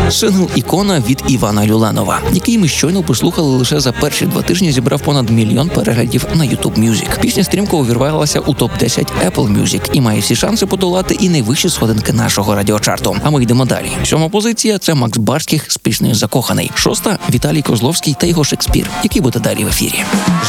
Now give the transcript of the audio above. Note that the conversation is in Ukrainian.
Сингл «Ікона» від Івана Люленова, який ми щойно послухали, лише за перші 2 тижні зібрав понад 1 мільйон переглядів на YouTube Music. Пісня стрімко увірвалася у топ-10 Apple Music і має всі шанси подолати і найвищі сходинки нашого радіочарту. А ми йдемо далі. 7-ма позиція – це Макс Барських з піснею «Закоханий». 6-та – Віталій Козловський та його «Шекспір», який буде далі в ефірі.